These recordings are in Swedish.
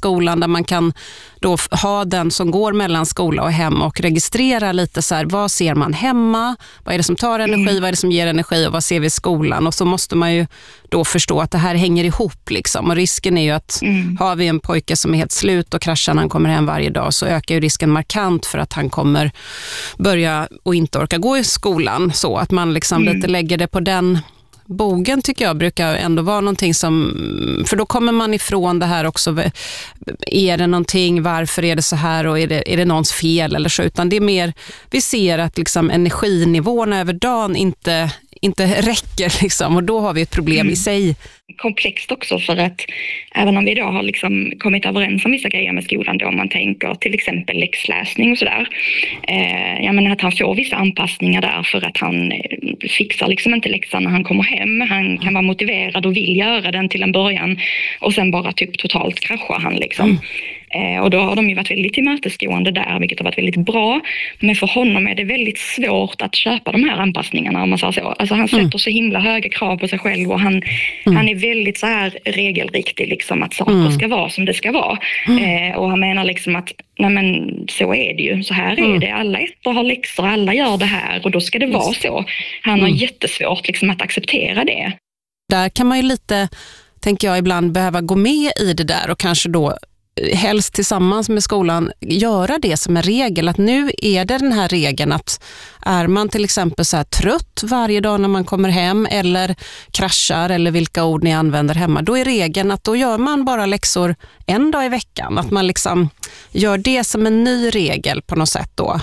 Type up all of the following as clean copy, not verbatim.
skolan där man kan då ha den som går mellan skola och hem och registrera lite så här, vad ser man hemma, vad är det som tar energi, vad är det som ger energi och vad ser vi i skolan, och så måste man ju då förstå att det här hänger ihop liksom, och risken är ju att har vi en pojke som är helt slut och kraschar när han kommer hem varje dag, så ökar ju risken markant för att han kommer börja och inte orka gå i skolan, så att man liksom lite lägger det på den bogen, tycker jag brukar ändå vara någonting som, för då kommer man ifrån det här också, är det någonting, varför är det så här och är det någons fel eller så, utan det är mer, vi ser att liksom energinivån över dagen inte räcker liksom, och då har vi ett problem i sig. Komplext också, för att även om vi idag har liksom kommit överens om vissa grejer med skolan då, om man tänker till exempel läxläsning och sådär, att han får vissa anpassningar där för att han fixar liksom inte läxan när han kommer hem, han kan vara motiverad och vill göra den till en början och sen bara typ totalt kraschar han liksom. Och då har de ju varit väldigt tillmötesgående där, vilket har varit väldigt bra. Men för honom är det väldigt svårt att köpa de här anpassningarna, om man säger så. Alltså han sätter så himla höga krav på sig själv, och han är väldigt så här regelriktig liksom, att saker ska vara som det ska vara. Och han menar liksom att nej men så är det ju, så här är det. Alla ettor har läxor, alla gör det här och då ska det vara så. Han har jättesvårt liksom att acceptera det. Där kan man ju lite, tänker jag, ibland behöva gå med i det där och kanske då helst tillsammans med skolan göra det som en regel, att nu är det den här regeln att är man till exempel så här trött varje dag när man kommer hem eller kraschar eller vilka ord ni använder hemma, då är regeln att då gör man bara läxor en dag i veckan, att man liksom gör det som en ny regel på något sätt då.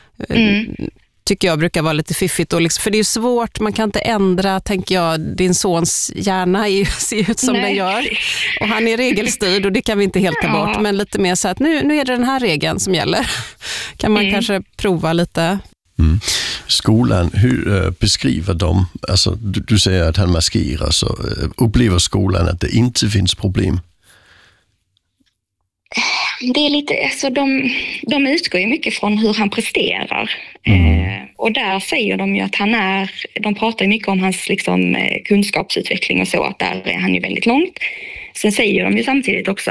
Tycker jag brukar vara lite fiffigt och liksom, för det är svårt, man kan inte ändra, tänker jag, din sons hjärna ser ut som den gör och han är regelstyrd och det kan vi inte helt ta bort, men lite mer så att nu är det den här regeln som gäller. Kan man kanske prova lite. Skolan, hur beskriver de, alltså du säger att han maskerar, så upplever skolan att det inte finns problem? Det är lite, alltså de utgår ju mycket från hur han presterar. Och där säger de ju att de pratar ju mycket om hans liksom, kunskapsutveckling och så, att där är han ju väldigt långt. Sen säger de ju samtidigt också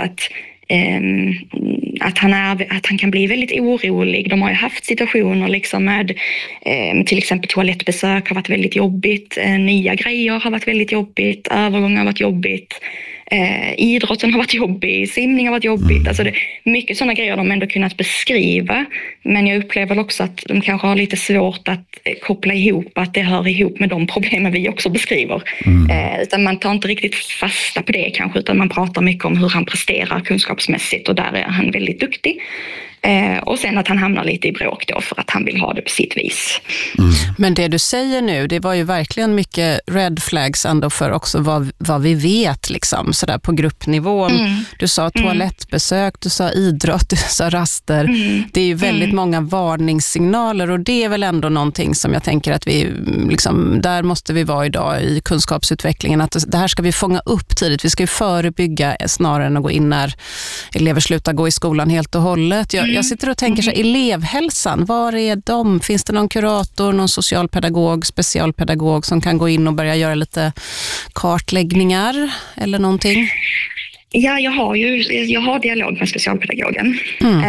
att han kan bli väldigt orolig. De har ju haft situationer liksom med till exempel toalettbesök har varit väldigt jobbigt, nya grejer har varit väldigt jobbigt, övergångar har varit jobbigt. Idrotten har varit jobbig, simning har varit jobbigt, alltså det är mycket sådana grejer de ändå kunnat beskriva, men jag upplever också att de kanske har lite svårt att koppla ihop att det hör ihop med de problemen vi också beskriver, utan man tar inte riktigt fasta på det kanske, utan man pratar mycket om hur han presterar kunskapsmässigt och där är han väldigt duktig. Och sen att han hamnar lite i bråk då för att han vill ha det på sitt vis. Men det du säger nu, det var ju verkligen mycket red flags ändå för också vad vi vet liksom, sådär på gruppnivå. Du sa toalettbesök, du sa idrott, du sa raster. Det är ju väldigt många varningssignaler och det är väl ändå någonting som jag tänker att vi liksom, där måste vi vara idag i kunskapsutvecklingen, att det här ska vi fånga upp tidigt. Vi ska ju förebygga snarare än att gå in när elever slutar gå i skolan helt och hållet. Jag sitter och tänker så här, elevhälsan, var är de? Finns det någon kurator, någon socialpedagog, specialpedagog som kan gå in och börja göra lite kartläggningar eller någonting? Ja, jag har dialog med specialpedagogen.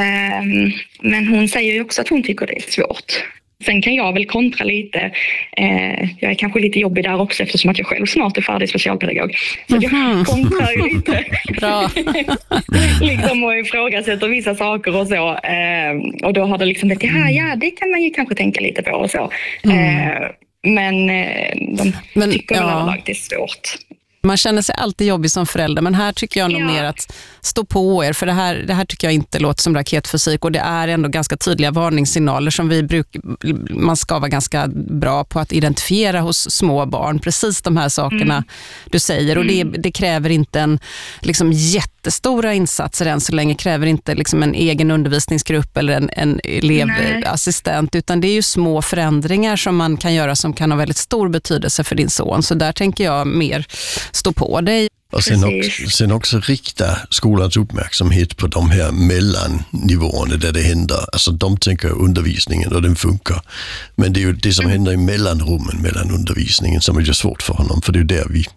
Men hon säger ju också att hon tycker det är svårt. Sen kan jag väl kontra lite. Jag är kanske lite jobbig där också eftersom att jag själv snart är färdig specialpedagog. Så jag kontrar ju lite. Bra. Liksom och ifrågasätter vissa saker och så. Och då har det liksom det det kan man ju kanske tänka lite på och så. Men de tycker att det är svårt. Man känner sig alltid jobbig som förälder, men här tycker jag nog mer att stå på er, för det här tycker jag inte låter som raketfysik och det är ändå ganska tydliga varningssignaler som man ska vara ganska bra på att identifiera hos små barn, precis de här sakerna du säger, och det kräver inte en liksom jättestora insatser än så länge, kräver inte liksom en egen undervisningsgrupp eller en elevassistent, utan det är ju små förändringar som man kan göra som kan ha väldigt stor betydelse för din son, så där tänker jag mer stå på dig. Och sen också rikta skolans uppmärksamhet på de här mellannivåerna där det händer. Alltså de tänker undervisningen och den funkar. Men det är ju det som händer i mellanrummen mellan undervisningen som är ju svårt för honom. För det är ju där vi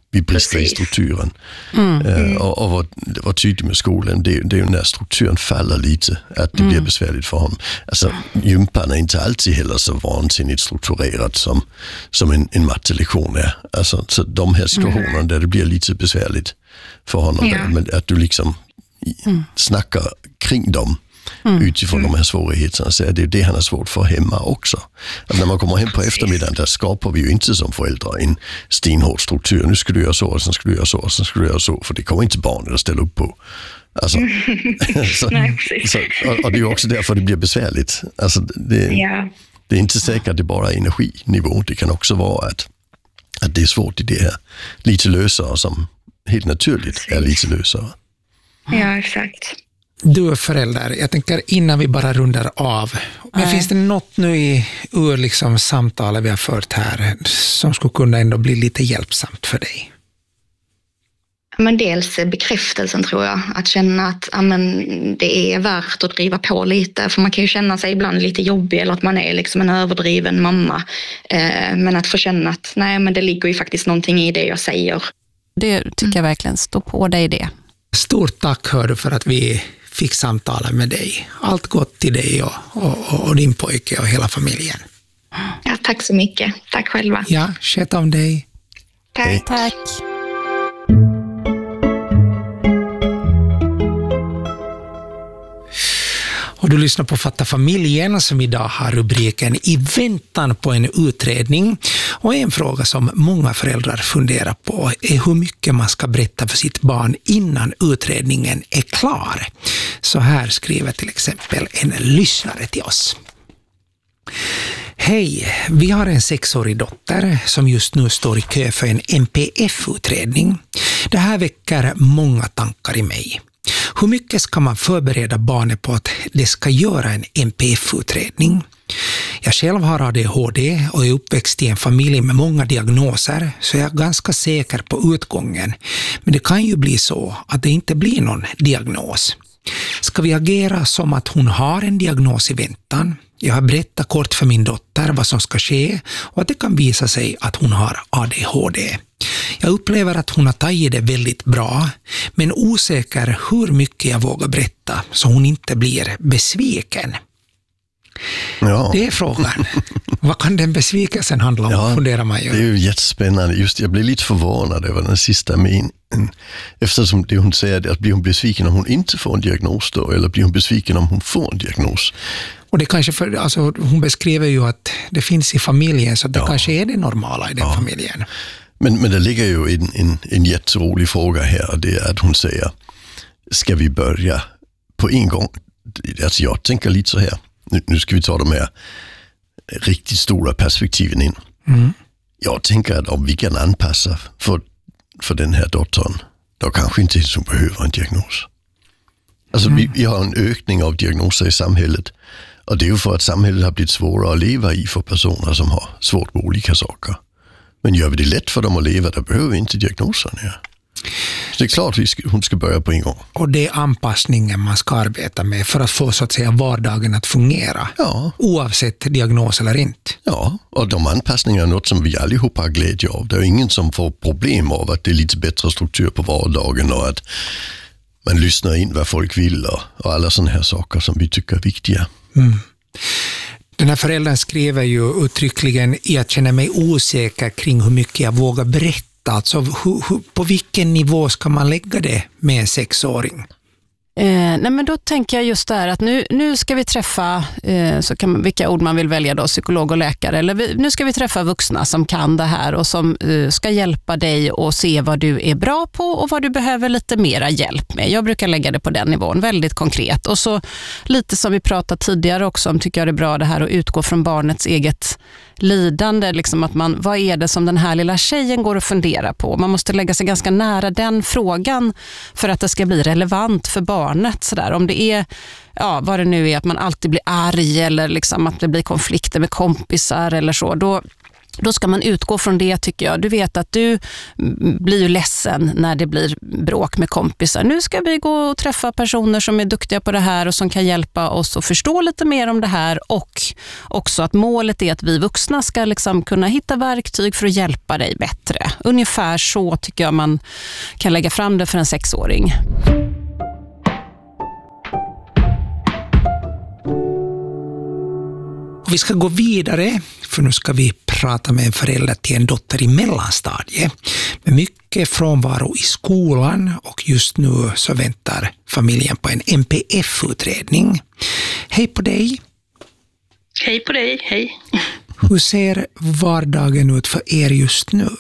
vi brister i strukturen. Och var tydlig med skolan, det är ju när strukturen faller lite att det blir besvärligt för honom. Alltså, gympan är inte alltid heller så vansinnigt strukturerat som en mattelektion är. Alltså, så de här situationerna där det blir lite besvärligt för honom, men att du liksom snackar kring dem utifrån de här svårigheterna, så är det det han har svårt för hemma också. Att när man kommer hem på eftermiddagen, där skapar vi ju inte som föräldrar en stenhård struktur. Nu ska du göra så, och sen ska du göra så, och sen ska du göra så, för det kommer inte barnen att ställa upp på. Alltså, och det är ju också därför det blir besvärligt. Alltså, det är inte säkert att det bara är energinivå. Det kan också vara att det är svårt i det här lite lösare som helt naturligt är lite lösare. Ja, exakt. Du är förälder. Jag tänker innan vi bara rundar av. Men finns det något nu ur liksom samtalet vi har fört här som skulle kunna ändå bli lite hjälpsamt för dig? Men dels bekräftelsen, tror jag. Att känna att det är värt att driva på lite. För man kan ju känna sig ibland lite jobbig, eller att man är liksom en överdriven mamma. Men att få känna att men det ligger ju faktiskt någonting i det jag säger. Det tycker jag verkligen. Stå på dig det. Stort tack hör för att vi fick samtala med dig. Allt gott till dig och din pojke och hela familjen. Ja, tack så mycket. Tack själva. Ja, sköt om dig. Tack. Tack. Och du lyssnar på Fatta familjen som idag har rubriken I väntan på en utredning. Och en fråga som många föräldrar funderar på är hur mycket man ska berätta för sitt barn innan utredningen är klar. Så här skriver till exempel en lyssnare till oss. Hej, vi har en 6-årig dotter som just nu står i kö för en NPF-utredning. Det här väcker många tankar i mig. Hur mycket ska man förbereda barnet på att det ska göra en NPF-utredning? Jag själv har ADHD och är uppväxt i en familj med många diagnoser, så jag är ganska säker på utgången. Men det kan ju bli så att det inte blir någon diagnos. Ska vi agera som att hon har en diagnos i väntan? Jag har berättat kort för min dotter vad som ska ske och att det kan visa sig att hon har ADHD. Jag upplever att hon har tagit det väldigt bra, men osäker hur mycket jag vågar berätta så hon inte blir besviken. Ja. Det är frågan. Vad kan den besvikelsen handla om, funderar man ju. Det är ju jättespännande. Just jag blev lite förvånad över den sista meningen. Eftersom det hon säger att blir hon besviken om hon inte får en diagnos då, eller blir hon besviken om hon får en diagnos? Och det kanske hon beskriver ju att det finns i familjen, så det kanske är det normala i den familjen. Men det ligger ju en jätterolig fråga här, och det är att hon säger, ska vi börja på en gång? Alltså jag tänker lite så här, nu ska vi ta de här riktigt stora perspektiven in. Jag tänker att om vi kan anpassa för den här dottern, då kanske inte hon behöver en diagnos. Alltså vi har en ökning av diagnoser i samhället, och det är ju för att samhället har blivit svårare att leva i för personer som har svårt med olika saker. Men gör vi det lätt för dem att leva, då behöver vi inte diagnosen. Ja. Så det är klart att hon ska börja på en gång. Och det är anpassningen man ska arbeta med för att få så att säga vardagen att fungera. Ja. Oavsett diagnos eller inte. Ja, och de anpassningarna är något som vi allihopa har glädje av. Det är ingen som får problem av att det är lite bättre struktur på vardagen och att man lyssnar in vad folk vill och alla sådana här saker som vi tycker är viktiga. Den här föräldern skriver ju uttryckligen: jag känner mig osäker kring hur mycket jag vågar berätta. Alltså på vilken nivå ska man lägga det med en 6-åring? Nej, men då tänker jag just där att nu ska vi träffa, vilka ord man vill välja då, psykolog och läkare, eller nu ska vi träffa vuxna som kan det här och som ska hjälpa dig och se vad du är bra på och vad du behöver lite mera hjälp med. Jag brukar lägga det på den nivån, väldigt konkret. Och så lite som vi pratade tidigare också om, tycker jag det är bra det här att utgå från barnets eget lidande, liksom att vad är det som den här lilla tjejen går och funderar på? Man måste lägga sig ganska nära den frågan för att det ska bli relevant för barnet. Så där. Om det är, vad det nu är, att man alltid blir arg eller liksom att det blir konflikter med kompisar eller så, då Då ska man utgå från det, tycker jag. Du vet att du blir ju ledsen när det blir bråk med kompisar. Nu ska vi gå och träffa personer som är duktiga på det här och som kan hjälpa oss att förstå lite mer om det här. Och också att målet är att vi vuxna ska liksom kunna hitta verktyg för att hjälpa dig bättre. Ungefär så tycker jag man kan lägga fram det för en 6-åring. Vi ska gå vidare, för nu ska vi prata med en förälder till en dotter i mellanstadiet med mycket frånvaro i skolan, och just nu så väntar familjen på en NPF-utredning. Hej på dig! Hej på dig, hej! Hur ser vardagen ut för er just nu?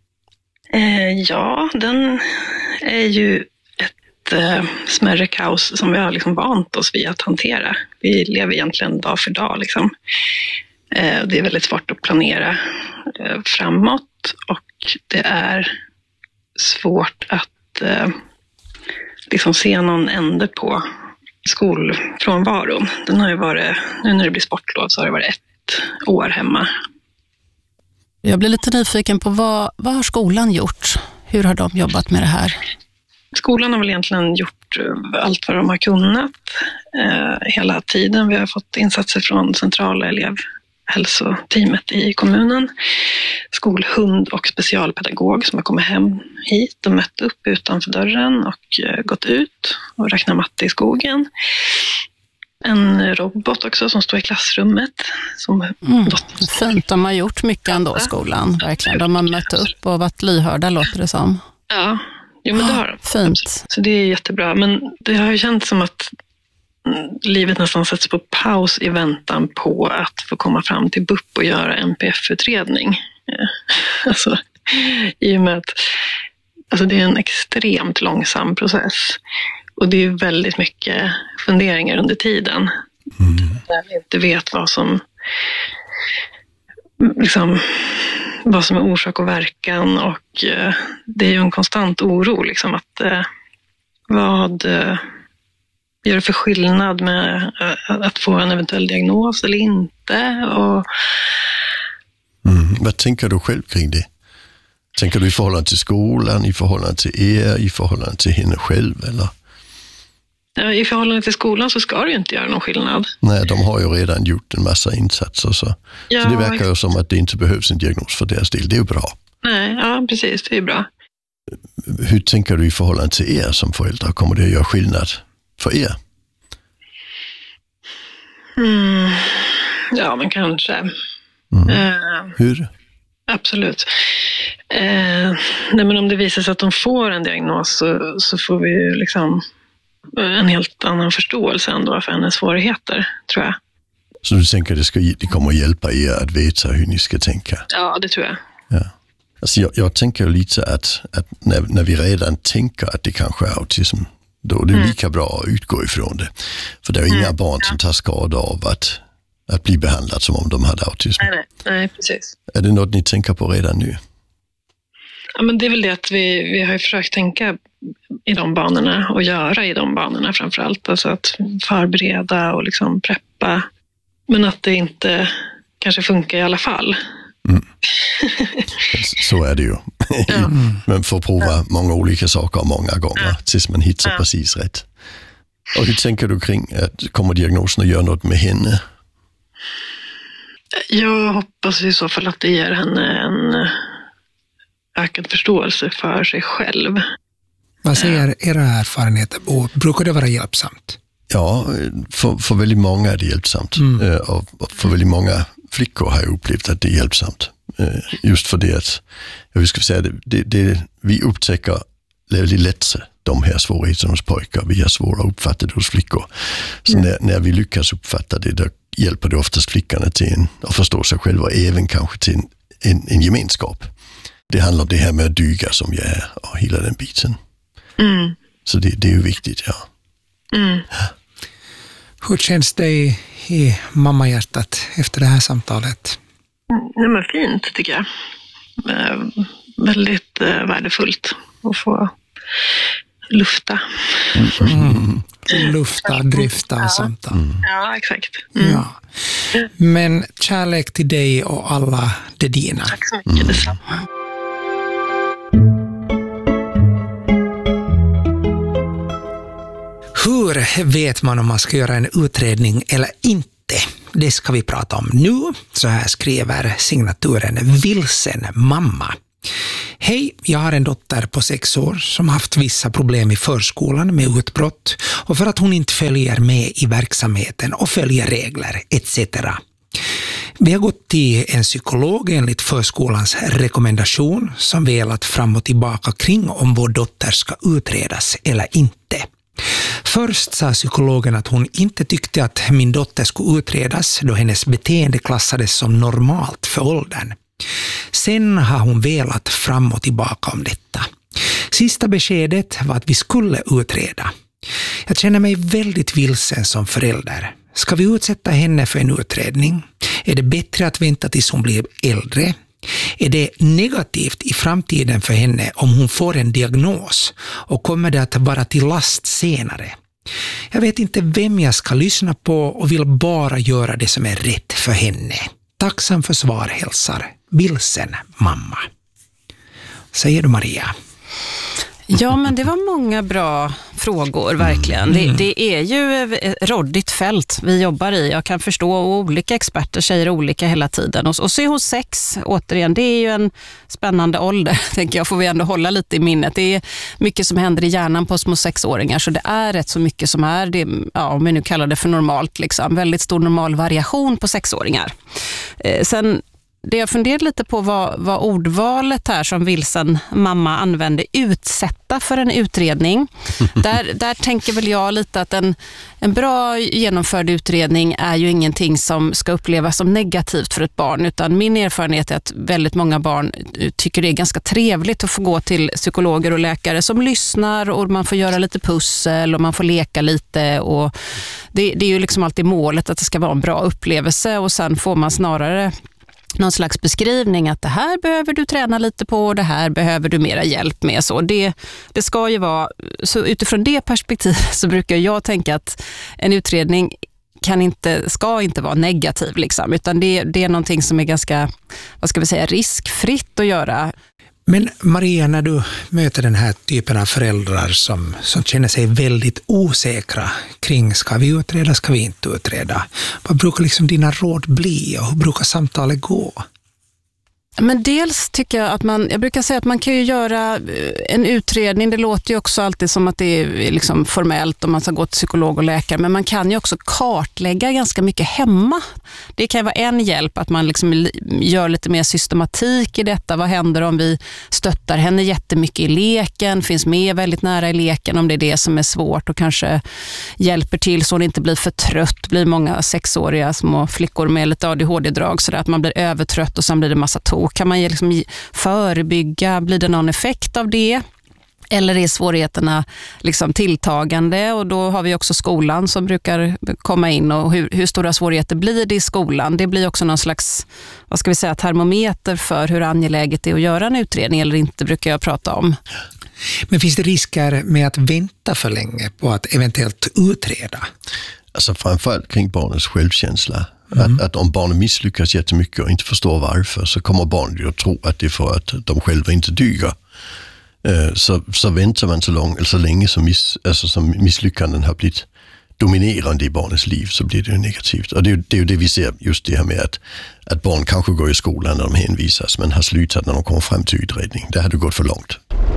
Ja, den är ju smärre kaos som vi har liksom vant oss vid att hantera. Vi lever egentligen dag för dag. Liksom. Det är väldigt svårt att planera framåt, och det är svårt att liksom se någon ände på skolfrånvaron. Den har ju varit, nu när det blir sportlov så har det varit 1 år hemma. Jag blir lite nyfiken på vad har skolan gjort? Hur har de jobbat med det här? Skolan har väl egentligen gjort allt vad de har kunnat hela tiden. Vi har fått insatser från centrala elevhälsoteamet i kommunen. Skolhund och specialpedagog som har kommit hem hit och mött upp utanför dörren och gått ut och räknat matte i skogen. En robot också som står i klassrummet. Fint, de har gjort mycket ändå i skolan. Verkligen. De har mött upp och varit lyhörda, låter det som. Ja. Jo, men det har de. Fint. Så det är jättebra. Men det har ju känts som att livet nästan sätts på paus i väntan på att få komma fram till BUP och göra NPF-utredning. Alltså, i och med att det är en extremt långsam process. Och det är väldigt mycket funderingar under tiden. När vi inte vet vad som är orsak och verkan, och det är ju en konstant oro liksom, att vad gör det för skillnad med att få en eventuell diagnos eller inte, och Vad tänker du själv kring det? Tänker du i förhållande till skolan, i förhållande till er, i förhållande till henne själv, eller? I förhållande till skolan så ska det ju inte göra någon skillnad. Nej, de har ju redan gjort en massa insatser, så det verkar ju som att det inte behövs en diagnos för deras del. Det är ju bra. Nej, ja precis, det är bra. Hur tänker du i förhållande till er som föräldrar? Kommer det att göra skillnad för er? Ja, men kanske. Hur? Absolut. Nej, men om det visar sig att de får en diagnos så får vi ju liksom en helt annan förståelse ändå för hennes svårigheter, tror jag. Så du tänker att det kommer att hjälpa er att veta hur ni ska tänka? Ja, det tror jag. Ja. Alltså jag tänker lite att när vi redan tänker att det kanske är autism, då är det lika bra att utgå ifrån det. För det är inga barn som tar skada av att bli behandlad som om de hade autism. Nej, precis. Är det något ni tänker på redan nu? Ja, men det är väl det att vi har ju försökt tänka i de banorna och göra i de banorna framförallt. Alltså att förbereda och liksom preppa. Men att det inte kanske funkar i alla fall. Så är det ju. Men får prova många olika saker många gånger tills man hittar precis rätt. Och hur tänker du kring att kommer diagnosen att göra något med henne? Jag hoppas i så fall att det ger henne en ökad förståelse för sig själv. Vad säger era erfarenheter? Brukar det vara hjälpsamt? Ja, för väldigt många är det hjälpsamt. Och för väldigt många flickor har jag upplevt att det är hjälpsamt. Just för det att, jag ska säga, vi upptäcker väldigt lätt de här svårigheterna hos pojkar. Vi har svåra att uppfatta det hos flickor. Så när vi lyckas uppfatta det, då hjälper det oftast flickorna till att förstå sig själva och även kanske till en gemenskap. Det handlar om det här med att dyga som jag är och hela den biten. Så det är ju viktigt, ja. Hur känns det i mammahjärtat efter det här samtalet? Nej, men fint tycker jag. Väldigt värdefullt att få lufta. Lufta, dryfta och sånt. Ja, exakt. Ja. Men kärlek till dig och alla det dina. Tack så mycket, detsamma. Hur vet man om man ska göra en utredning eller inte? Det ska vi prata om nu. Så här skriver signaturen Vilsen mamma. Hej, jag har en dotter på 6 år som haft vissa problem i förskolan med utbrott och för att hon inte följer med i verksamheten och följer regler etc. Vi har gått till en psykolog enligt förskolans rekommendation som velat fram och tillbaka kring om vår dotter ska utredas eller inte. Först sa psykologen att hon inte tyckte att min dotter skulle utredas då hennes beteende klassades som normalt för åldern. Sen har hon velat fram och tillbaka om detta. Sista beskedet var att vi skulle utreda. Jag känner mig väldigt vilsen som förälder. Ska vi utsätta henne för en utredning? Är det bättre att vänta tills hon blir äldre? Är det negativt i framtiden för henne om hon får en diagnos och kommer det att vara till last senare? Jag vet inte vem jag ska lyssna på och vill bara göra det som är rätt för henne. Tacksam för svar, hälsar Vilsen mamma. Säger du, Maria? Ja, men det var många bra frågor, verkligen. Det är ju ett råddigt fält vi jobbar i. Jag kan förstå, och olika experter säger olika hela tiden. Och så är hon 6, återigen, det är ju en spännande ålder, tänker jag, får vi ändå hålla lite i minnet. Det är mycket som händer i hjärnan på små 6-åringar, så det är rätt så mycket som är, det, ja, om vi nu kallar det för normalt, liksom. Väldigt stor normal variation på 6-åringar. Sen det jag funderade lite på var ordvalet här som Vilsen mamma använde, utsätta för en utredning. Där tänker väl jag lite att en bra genomförd utredning är ju ingenting som ska upplevas som negativt för ett barn, utan min erfarenhet är att väldigt många barn tycker det är ganska trevligt att få gå till psykologer och läkare som lyssnar, och man får göra lite pussel och man får leka lite, och det är ju liksom alltid målet att det ska vara en bra upplevelse, och sen får man snarare någon slags beskrivning att det här behöver du träna lite på och det här behöver du mera hjälp med. Så det ska ju vara, så utifrån det perspektivet så brukar jag tänka att en utredning ska inte vara negativ, liksom, utan det är någonting som är ganska, vad ska vi säga, riskfritt att göra. Men Maria, när du möter den här typen av föräldrar som känner sig väldigt osäkra kring ska vi utreda, ska vi inte utreda, vad brukar liksom dina råd bli och hur brukar samtalet gå? Men dels tycker jag att jag brukar säga att man kan ju göra en utredning, det låter ju också alltid som att det är liksom formellt om man ska gå till psykolog och läkare, men man kan ju också kartlägga ganska mycket hemma. Det kan vara en hjälp att man liksom gör lite mer systematik i detta. Vad händer om vi stöttar henne jättemycket i leken, finns med väldigt nära i leken om det är det som är svårt, och kanske hjälper till så hon inte blir för trött. Blir många 6-åriga små flickor med lite ADHD-drag så att man blir övertrött och sen blir det massa kan man liksom förebygga, blir det någon effekt av det? Eller är svårigheterna liksom tilltagande? Och då har vi också skolan som brukar komma in, och hur stora svårigheter blir det i skolan? Det blir också någon slags, vad ska vi säga, termometer för hur angeläget det är att göra en utredning eller inte, brukar jag prata om. Men finns det risker med att vänta för länge på att eventuellt utreda? Alltså framförallt kring barnets självkänsla. Att om barnen misslyckas jättemycket och inte förstår varför, så kommer barnen att tro att det är för att de själva inte dyger. Så väntar man så länge som misslyckanden har blivit dominerande i barnets liv, så blir det ju negativt. Och det är ju det vi ser, just det här med att barn kanske går i skolan när de hänvisas, men har slutat när de kommer fram till utredning. Det hade gått för långt.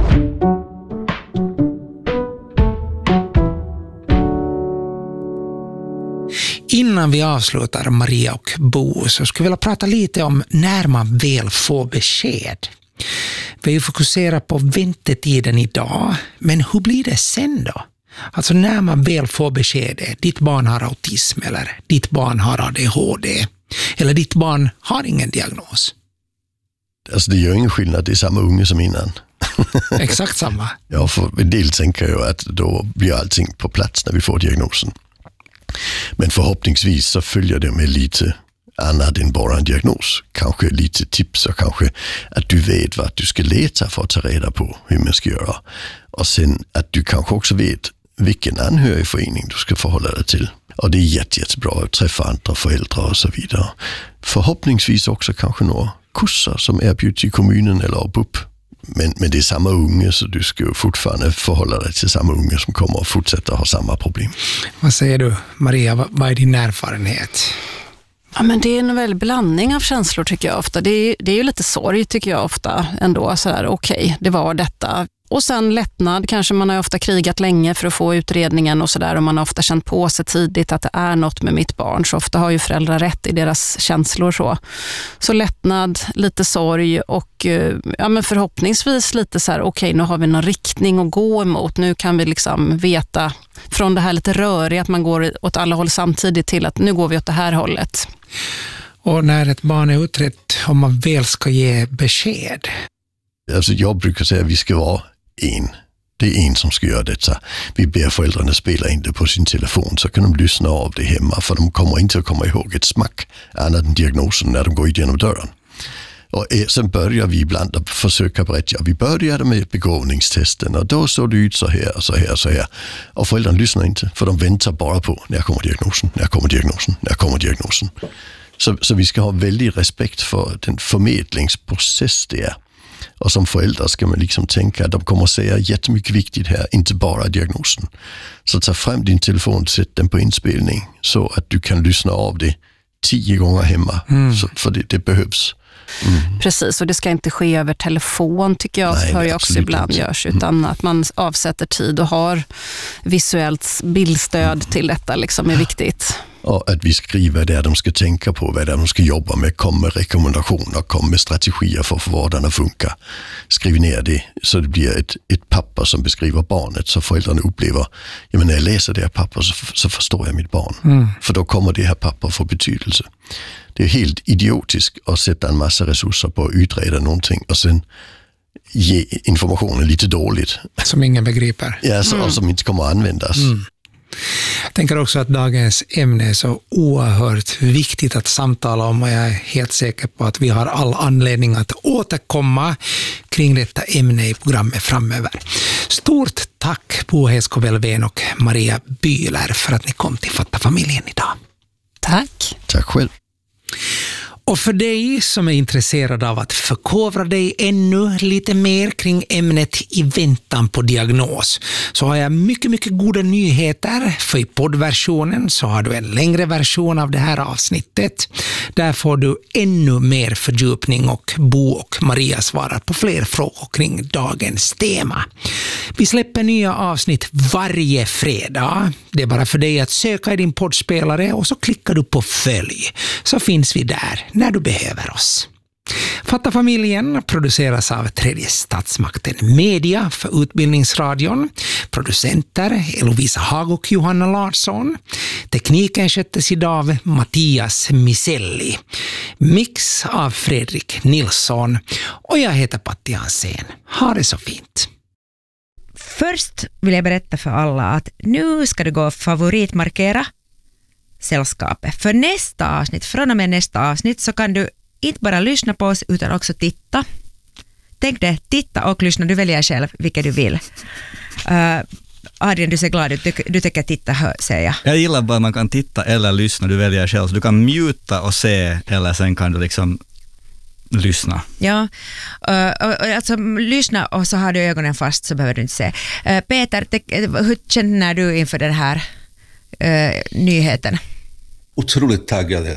Innan vi avslutar, Maria och Bo, så skulle jag vilja prata lite om när man väl får besked. Vi fokuserar på väntetiden idag, men hur blir det sen då? Alltså när man väl får beskedet, ditt barn har autism eller ditt barn har ADHD eller ditt barn har ingen diagnos. Alltså det gör ingen skillnad, det är samma unge som innan. Exakt samma. Ja, för en del tänker jag att då blir allting på plats när vi får diagnosen. Men förhoppningsvis så följer det med lite annat än bara en diagnos. Kanske lite tips och kanske att du vet vad du ska leta för att ta reda på hur man ska göra. Och sen att du kanske också vet vilken anhörigförening du ska förhålla dig till. Och det är jättebra att träffa andra föräldrar och så vidare. Förhoppningsvis också kanske några kurser som erbjuds i kommunen eller BUP. Men det är samma unge, så du ska fortfarande förhålla dig till samma unge som kommer att fortsätta ha samma problem. Vad säger du, Maria? Vad är din erfarenhet? Ja, men det är en väldigt blandning av känslor tycker jag ofta. Det är ju lite sorg tycker jag ofta ändå. Okej, det var detta. Och sen lättnad, kanske man har ofta krigat länge för att få utredningen och sådär, och man har ofta känt på sig tidigt att det är något med mitt barn, så ofta har ju föräldrar rätt i deras känslor så lättnad, lite sorg och ja, men förhoppningsvis lite så här: okej, nu har vi någon riktning att gå emot, nu kan vi liksom veta från det här lite röriga att man går åt alla håll samtidigt till att nu går vi åt det här hållet. Och när ett barn är utrett, om man väl ska ge besked? Alltså jag brukar säga att vi ska vara en. Det är en som ska göra detta. Vi ber föräldrarna spela in det på sin telefon, så kan de lyssna av det hemma, för de kommer inte att komma ihåg ett smack annat än diagnosen när de går igenom dörren. Och sen börjar vi ibland att försöka berätta. Vi började med begåvningstesten och då såg det ut så här och så här och så här. Och föräldrarna lyssnar inte, för de väntar bara på när kommer diagnosen. Så vi ska ha väldigt respekt för den förmedlingsprocess det är. Och som förälder ska man liksom tänka att de kommer att säga jättemycket viktigt här, inte bara diagnosen. Så ta fram din telefon, sätt den på inspelning så att du kan lyssna av det 10 gånger hemma. För det behövs. Precis, och det ska inte ske över telefon tycker jag, hör jag också ibland inte görs, utan att man avsätter tid och har visuellt bildstöd till detta liksom är viktigt. Och att vi skriver där de ska tänka på, vad de ska jobba med, komma med rekommendationer, komma med strategier för att få vardagen att funka. Skriv ner det så det blir ett papper som beskriver barnet, så föräldrarna upplever, ja, men när jag läser det här papper så förstår jag mitt barn. För då kommer det här papper få betydelse. Det är helt idiotiskt att sätta en massa resurser på att utreda någonting och sen ge informationen lite dåligt. Som ingen begriper. Ja, och som inte kommer att användas. Jag tänker också att dagens ämne är så oerhört viktigt att samtala om, och jag är helt säker på att vi har all anledning att återkomma kring detta ämne i programmet framöver. Stort tack Bo Hesko-Velvén och Maria Bühler för att ni kom till Fatta familjen idag. Tack. Tack själv. Och för dig som är intresserad av att förkovra dig ännu lite mer kring ämnet i väntan på diagnos, så har jag mycket goda nyheter. För i poddversionen så har du en längre version av det här avsnittet. Där får du ännu mer fördjupning och Bo och Maria svarar på fler frågor kring dagens tema. Vi släpper nya avsnitt varje fredag. Det är bara för dig att söka i din poddspelare och så klickar du på följ, så finns vi där när du behöver oss. Fatta familjen produceras av Tredje statsmakten Media för Utbildningsradion. Producenter Elovisa Hag och Johanna Larsson. Tekniken sköttes idag av Mattias Miselli. Mix av Fredrik Nilsson. Och jag heter Patti Hansén. Ha det så fint. Först vill jag berätta för alla att nu ska du gå och favoritmarkera sällskapet. För nästa avsnitt, från och med nästa avsnitt, så kan du inte bara lyssna på oss utan också titta. Tänk det, titta och lyssna. Du väljer själv vilket du vill. Adrian, du ser glad ut. Du tycker titta, säger jag. Jag gillar bara att man kan titta eller lyssna. Du väljer själv. Så du kan muta och se, eller sen kan du liksom lyssna. Ja, alltså lyssna och så har du ögonen fast, så behöver du inte se. Peter, hur känner du inför den här nyheten? Otroligt taggade.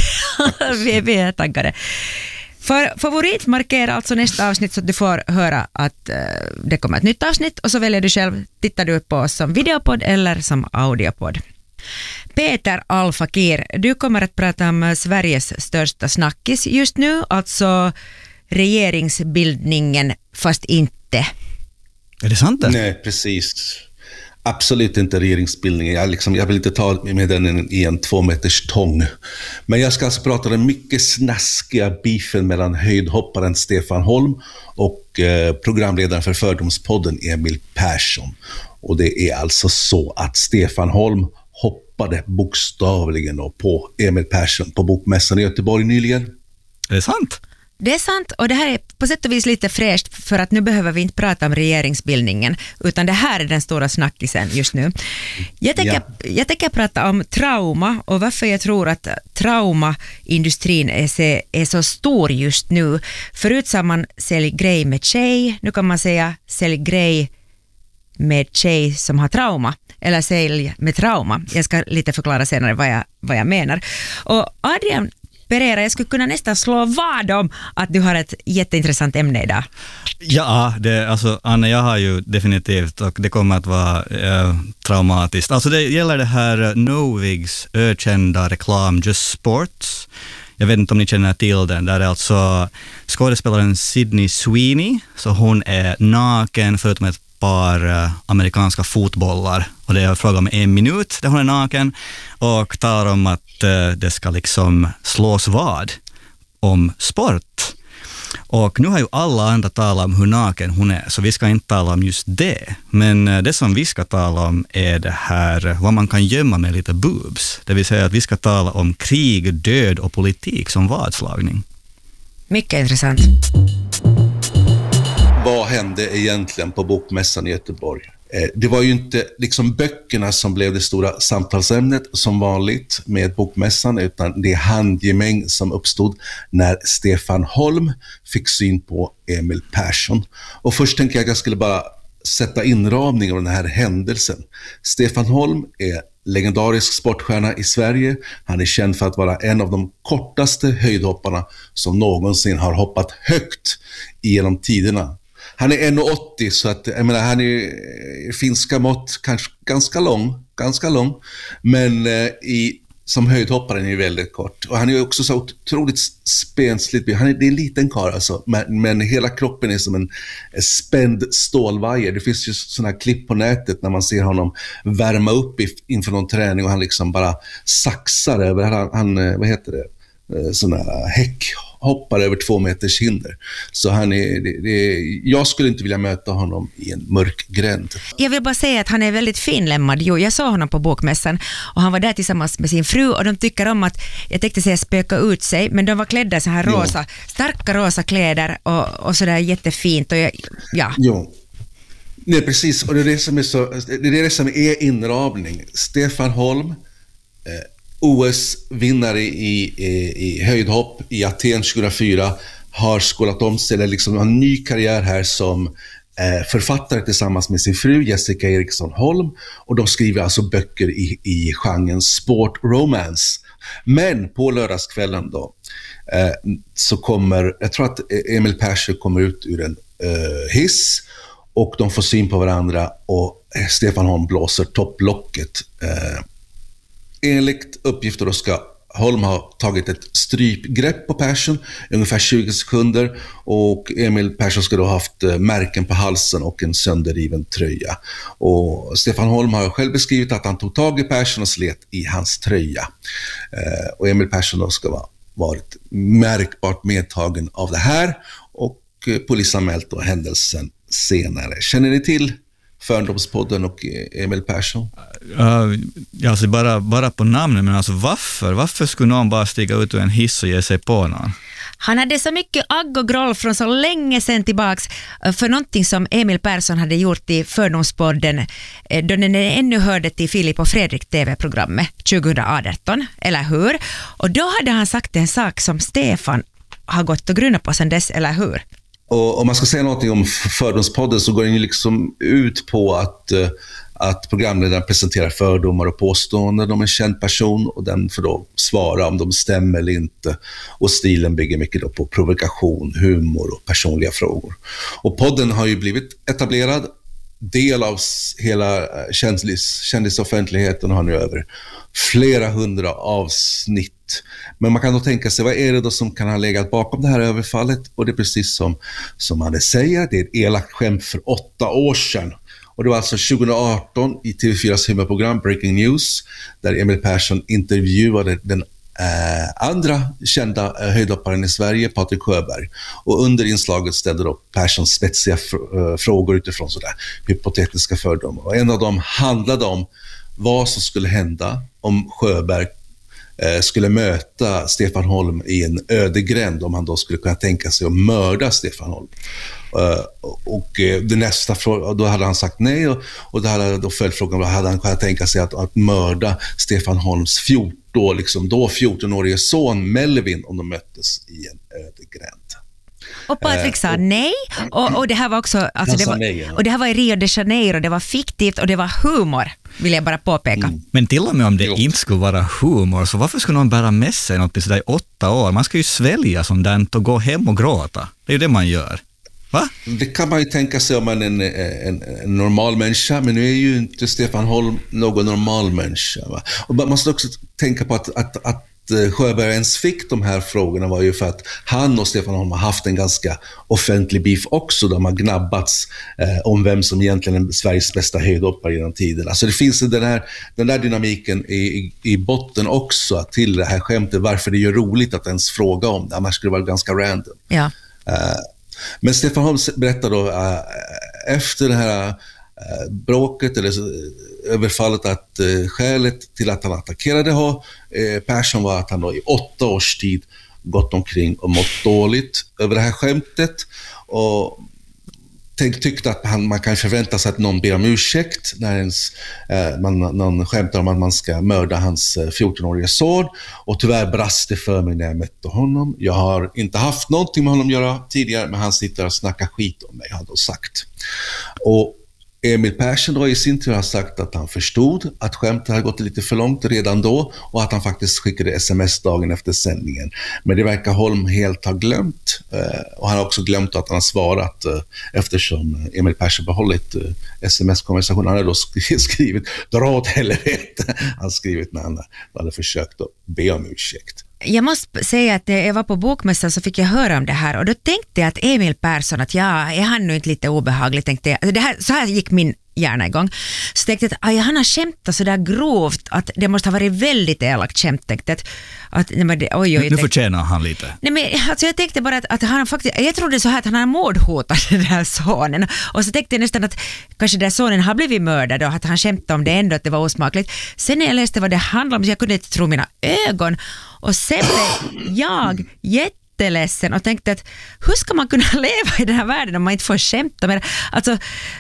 vi är taggade. För favoritmarkera alltså nästa avsnitt så att du får höra att det kommer ett nytt avsnitt, och så väljer du själv, tittar du på oss som videopodd eller som audiopodd. Peter Al-Fakir, du kommer att prata om Sveriges största snackis just nu, alltså regeringsbildningen, fast inte. Är det sant det? Nej, precis. Absolut inte regeringsbildningen. Jag vill inte ta med den i en 2 meters tång. Men jag ska alltså prata om den mycket snaskiga beefen mellan höjdhopparen Stefan Holm och programledaren för Fördomspodden Emil Persson. Och det är alltså så att Stefan Holm hoppade bokstavligen då på Emil Persson på Bokmässan i Göteborg nyligen. Är det sant? Det är sant, och det här är på sätt och vis lite fräscht, för att nu behöver vi inte prata om regeringsbildningen, utan det här är den stora snackisen just nu. Jag tänker prata om trauma, och varför jag tror att traumaindustrin är så stor just nu. Förut sa man sälj grej med tjej, nu kan man säga sälj grej med tjej som har trauma, eller sälj med trauma. Jag ska lite förklara senare vad jag menar. Och Adrian Pereira, jag skulle kunna nästan slå vad om att du har ett jätteintressant ämne idag. Ja, Anna, jag har ju definitivt, och det kommer att vara traumatiskt. Alltså det gäller det här Novigs ökända reklam Just Sports. Jag vet inte om ni känner till den. Där är alltså skådespelaren Sydney Sweeney, så hon är naken förutom ett par amerikanska fotbollar, och det är fråga om 1 minut där hon är naken och talar om att det ska liksom slås vad om sport. Och nu har ju alla andra talat om hur naken hon är, så vi ska inte tala om just det. Men det som vi ska tala om är det här vad man kan gömma med lite boobs. Det vill säga att vi ska tala om krig, död och politik som vadslagning. Mycket intressant. Vad hände egentligen på Bokmässan i Göteborg? Det var ju inte liksom böckerna som blev det stora samtalsämnet som vanligt med Bokmässan, utan det handgemäng som uppstod när Stefan Holm fick syn på Emil Persson. Och först tänker jag att jag skulle bara sätta inramning av den här händelsen. Stefan Holm är legendarisk sportstjärna i Sverige. Han är känd för att vara en av de kortaste höjdhopparna som någonsin har hoppat högt genom tiderna. Han är 1,80, så att jag menar, han är finska mått kanske ganska lång, men som höjdhoppare är han ju väldigt kort. Och han är också så otroligt spensligt. Det är en liten karl alltså, men hela kroppen är som en spänd stålvajer. Det finns ju sådana här klipp på nätet när man ser honom värma upp inför någon träning och han liksom bara saxar över han vad heter det? Sådana häckhoppar över 2 meters hinder. Så jag skulle inte vilja möta honom i en mörk gränd. Jag vill bara säga att han är väldigt finlämmad. Jo, jag såg honom på Bokmässan och han var där tillsammans med sin fru, och de tycker om att, jag tänkte säga spöka ut sig, men de var klädda i så här rosa, starka rosa kläder och sådär jättefint. Och Jo. Nej, precis. Och det är det som är inramning. Stefan Holm, OS-vinnare i höjdhopp i Aten 2004, har skolat om sig, eller liksom har en ny karriär här som författare tillsammans med sin fru Jessica Eriksson Holm, och de skriver alltså böcker i genren sport romance. Men på lördagskvällen då så kommer, jag tror att Emil Persson kommer ut ur en hiss och de får syn på varandra och Stefan Holm blåser topplocket. Enligt uppgifter då ska Holm ha tagit ett strypgrepp på Persson ungefär 20 sekunder, och Emil Persson ska då ha haft märken på halsen och en sönderriven tröja. Och Stefan Holm har själv beskrivit att han tog tag i Persson och slet i hans tröja. Och Emil Persson då ska ha varit märkbart medtagen av det här, och polisanmält då händelsen senare. Känner ni till Fördomspodden och Emil Persson? Alltså bara på namnet, men alltså varför skulle någon bara stiga ut ur en hiss och ge sig på någon? Han hade så mycket agg och groll från så länge sedan tillbaks för någonting som Emil Persson hade gjort i Fördomspodden då den ännu hörde till Filip och Fredrik TV-programmet 2018, eller hur? Och då hade han sagt en sak som Stefan har gått och grunnat på sedan dess, eller hur? Och om man ska säga någonting om Fördomspodden så går den ju liksom ut på att programledaren presenterar fördomar och påståenden om en känd person, och den får då svara om de stämmer eller inte. Och stilen bygger mycket då på provokation, humor och personliga frågor. Och podden har ju blivit etablerad del av hela kändisoffentligheten, har nu över flera hundra avsnitt. Men man kan då tänka sig, vad är det då som kan ha legat bakom det här överfallet? Och det är precis som han säger, det är ett elakt skämt för 8 år sedan. Och det var alltså 2018 i TV4s humorprogram Breaking News, där Emil Persson intervjuade den andra kända höjdhopparen i Sverige, Patrik Sjöberg. Och under inslaget ställde då Persson spetsiga frågor utifrån sådär hypotetiska fördomar. Och en av dem handlade om vad som skulle hända om Sjöberg skulle möta Stefan Holm i en ödegränd, om han då skulle kunna tänka sig att mörda Stefan Holm. Och det nästa fråga, då hade han sagt nej, och då hade då följdfrågan, hade han kunnat tänka sig att mörda Stefan Holms 14-årige son Melvin om de möttes i en ödegränd. Och Patrik sa nej, och det här var också alltså och det här var i Rio de Janeiro, det var fiktivt och det var humor, vill jag bara påpeka. Men till och med om det inte skulle vara humor, så varför skulle någon bära med sig något sådär i 8 år? Man ska ju svälja sånt där och gå hem och gråta. Det är ju det man gör. Va? Det kan man ju tänka sig om man är en normal människa, men nu är ju inte Stefan Holm någon normal människa. Va? Och man måste också tänka på att Sjöberg ens fick de här frågorna var ju för att han och Stefan Holm har haft en ganska offentlig beef också, där man gnabbats om vem som egentligen är Sveriges bästa höjdhoppare genom tiden. Alltså det finns den där dynamiken i botten också till det här skämtet, varför det är roligt att ens fråga om det, annars skulle det vara ganska random. Ja. Men Stefan Holm berättar då efter det här bråket eller överfallet att skälet till att han attackerade Persson var att han då i 8 års tid gått omkring och mått dåligt över det här skämtet, och tyckte att man kan förvänta sig att någon ber om ursäkt när någon skämtar om att man ska mörda hans 14-åriga son. Och tyvärr brast det för mig när jag mötte honom. Jag har inte haft någonting med honom att göra tidigare, men han sitter och snackar skit om mig, har då sagt. Och Emil Persson då i sin tur har sagt att han förstod att skämtet hade gått lite för långt redan då, och att han faktiskt skickade sms dagen efter sändningen. Men det verkar Holm helt ha glömt, och han har också glömt att han har svarat, eftersom Emil Persson behållit sms-konversationen. Han hade då skrivit "dra åt helvete", han skrivit när han hade försökt att be om ursäkt. Jag måste säga att när jag var på bokmässan så fick jag höra om det här, och då tänkte jag att Emil Persson, att är han nu inte lite obehaglig, tänkte jag. Så här gick min hjärna igång. Så tänkte jag att han har skämtat så där grovt att det måste ha varit väldigt elakt skämt, tänkte att nu förtjänar han lite. Nej, men alltså jag tänkte bara att han faktiskt, jag trodde så här att han har mordhotat den där sonen, och så tänkte jag nästan att kanske den sonen har blivit mördad och att han skämtade om det ändå, att det var osmakligt. Sen när jag läste vad det handlade om så jag kunde inte tro mina ögon, och sen blev jag jätteledsen och tänkte att hur ska man kunna leva i den här världen om man inte får skämta med det? Alltså,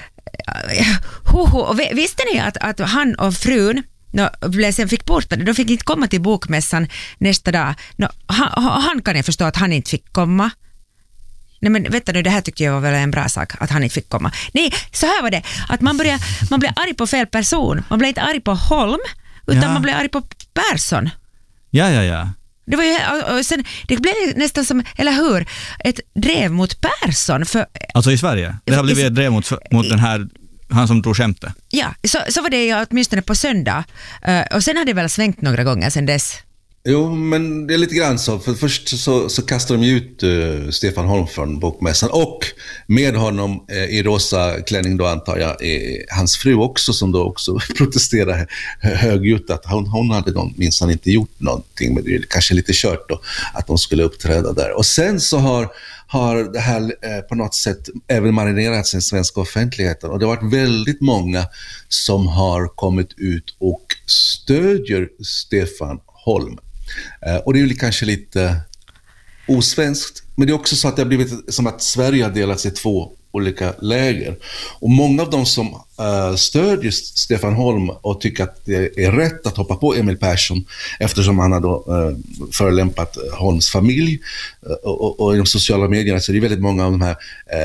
och visste ni att han och frun sen fick portade, de fick inte komma till bokmässan nästa dag. Han kan jag förstå att han inte fick komma. Nej, men vet du, det här tyckte jag var väl en bra sak, att han inte fick komma. Nej, så här var det, att man blir arg på fel person. Man blir inte arg på Holm, utan man blir arg på Persson. Ja. Det var ju, sen, det blev nästan som, eller hur, ett drev mot Persson. Alltså i Sverige? Det har blivit ett drev mot den här, han som tror skämte. Ja, så var det ju åtminstone på söndag. Och sen hade det väl svängt några gånger sen dess. Jo, men det är lite grann så. För först så kastar de ut Stefan Holm från bokmässan, och med honom i rosa klänning då, antar jag, hans fru också, som då också protesterar högljutt att hon hade minsann inte gjort någonting, men det är kanske lite kört då att de skulle uppträda där. Och sen så har det här på något sätt även marinerats i den svenska offentligheten, och det har varit väldigt många som har kommit ut och stödjer Stefan Holm. Och det är ju kanske lite osvenskt, men det är också så att det har blivit som att Sverige har delats i 2 olika läger. Och många av dem som stödjer Stefan Holm och tycker att det är rätt att hoppa på Emil Persson, eftersom han har då förelämpat Holms familj, och i de sociala medierna så är det väldigt många av de här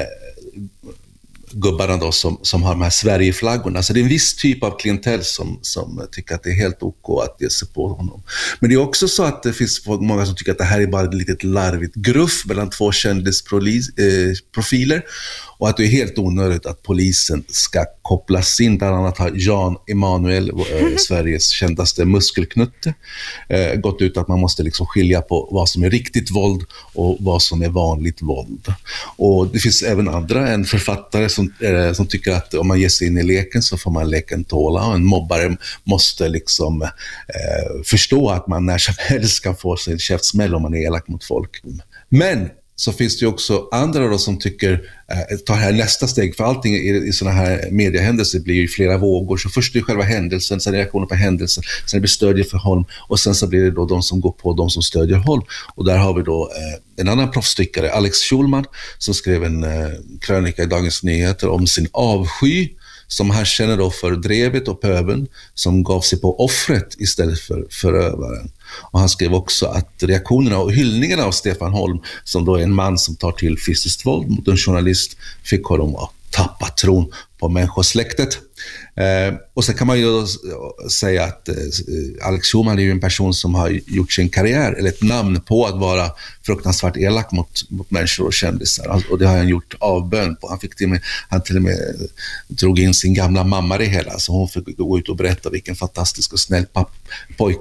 gubbarna då som har de här Sverigeflaggorna. Så det är en viss typ av klientell som tycker att det är helt OK att ge sig på honom. Men det är också så att det finns många som tycker att det här är bara ett litet larvigt gruff mellan 2 kändisprofiler, och att det är helt onödigt att polisen ska kopplas in. Bland annat har Jan Emanuel, Sveriges kändaste muskelknutte, gått ut att man måste liksom skilja på vad som är riktigt våld och vad som är vanligt våld. Och det finns även andra, en författare som tycker att om man ger sig in i leken så får man leken tåla, och en mobbare måste liksom förstå att man när som helst kan få sig en käftsmäll om man är elak mot folk. Men så finns det ju också andra då som tycker tar här nästa steg, för allting i sådana här mediehändelser blir ju flera vågor. Så först är det själva händelsen, sen reaktioner på händelsen, sen blir stödjer för Holm och sen så blir det då de som går på de som stödjer Holm. Och där har vi då en annan proffstyckare, Alex Schulman, som skrev en krönika i Dagens Nyheter om sin avsky som han känner då för drevet och pöbeln som gav sig på offret istället för förövaren. Och han skrev också att reaktionerna och hyllningarna av Stefan Holm, som då är en man som tar till fysiskt våld mot en journalist, fick honom att tappa tron på människosläktet. Och så kan man ju säga att Alex Schulman är ju en person som har gjort sin karriär eller ett namn på att vara fruktansvärt elak mot människor och kändisar. Och det har han gjort avbön på. Han till och med drog in sin gamla mamma i hela, så hon fick gå ut och berätta vilken fantastisk och snäll pojke